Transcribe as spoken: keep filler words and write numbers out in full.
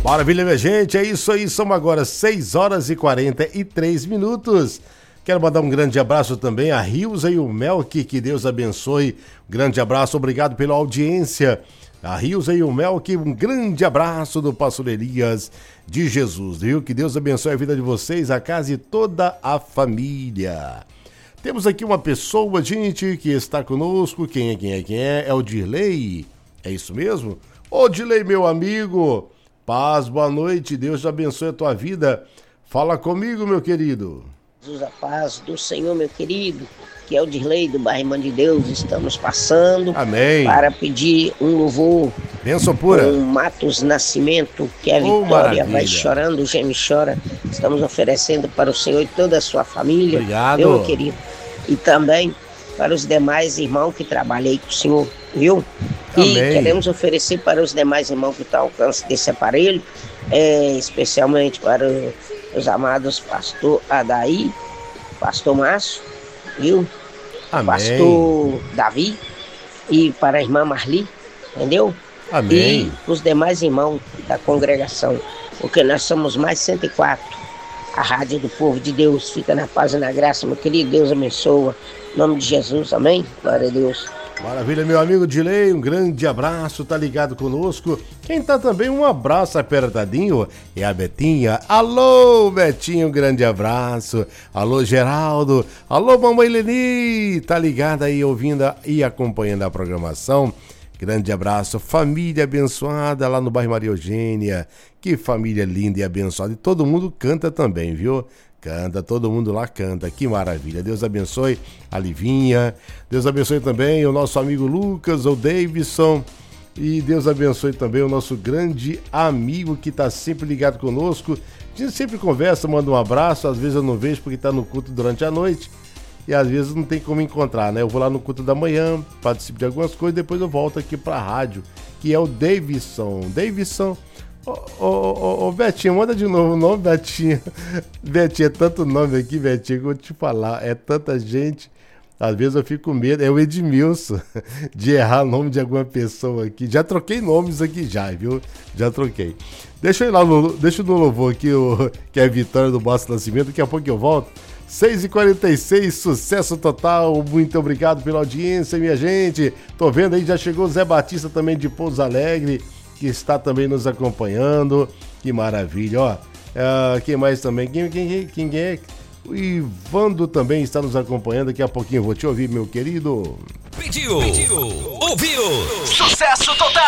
Maravilha, minha gente, é isso aí, são agora seis horas e quarenta e três minutos. Quero mandar um grande abraço também a Rilza e o Melk, que Deus abençoe. Grande abraço, obrigado pela audiência. A Rilza e o Melk, um grande abraço do Pastor Elias de Jesus, viu? Que Deus abençoe a vida de vocês, a casa e toda a família. Temos aqui uma pessoa, gente, que está conosco. Quem é, quem é, quem é? É o Dirley. É isso mesmo? Ô, Dirley, meu amigo. Paz, boa noite. Deus te abençoe a tua vida. Fala comigo, meu querido. Jesus, a paz do Senhor, meu querido, que é o Dirley do bairro Irmã de Deus. Estamos passando Amém. Para pedir um louvor. Bênção pura. Com Matos Nascimento, que é a Oh, Vitória maravilha. vai chorando, o geme chora. Estamos oferecendo para o Senhor e toda a sua família. Obrigado. Meu querido. E também para os demais irmãos que trabalhei com o Senhor, viu? E Amém. queremos oferecer para os demais irmãos que estão ao alcance desse aparelho, é, especialmente para os amados pastor Adaí, pastor Márcio, viu? Amém. Pastor Davi e para a irmã Marli, entendeu? Amém. E os demais irmãos da congregação, porque nós somos mais cento e quatro. A Rádio do Povo de Deus fica na paz e na graça, meu querido. Deus abençoa. Em nome de Jesus, amém? Glória a Deus. Maravilha, meu amigo Dilei, um grande abraço, tá ligado conosco. Quem tá também, um abraço apertadinho, é a Betinha. Alô, Betinho, um grande abraço. Alô, Geraldo. Alô, mamãe Leni, tá ligada aí, ouvindo e acompanhando a programação. Grande abraço, família abençoada lá no bairro Maria Eugênia. Que família linda e abençoada. E todo mundo canta também, viu? Canta, todo mundo lá canta, que maravilha. Deus abençoe a Livinha, Deus abençoe também o nosso amigo Lucas, o Davidson, e Deus abençoe também o nosso grande amigo que está sempre ligado conosco. A gente sempre conversa, manda um abraço, às vezes eu não vejo porque está no culto durante a noite, e às vezes não tem como encontrar, né? Eu vou lá no culto da manhã, participo de algumas coisas, depois eu volto aqui para a rádio, que é o Davidson. Davidson, Ô, ô, ô, ô, Betinho, manda de novo o nome, Betinho. Betinho, é tanto nome aqui, Betinho, que eu vou te falar. É tanta gente. Às vezes eu fico com medo. É o Edmilson, de errar o nome de alguma pessoa aqui. Já troquei nomes aqui já, viu? Já troquei. Deixa eu ir lá no, deixa eu no louvor aqui, o, que é a Vitória do Matos Nascimento. Daqui a pouco eu volto. seis e quarenta e seis, sucesso total. Muito obrigado pela audiência, minha gente. Tô vendo aí, já chegou o Zé Batista também de Pouso Alegre, que está também nos acompanhando. Que maravilha, ó. Uh, quem mais também? Quem, quem, quem é? O Ivando também está nos acompanhando. Daqui a pouquinho eu vou te ouvir, meu querido. Pediu, Pediu. ouviu, sucesso total.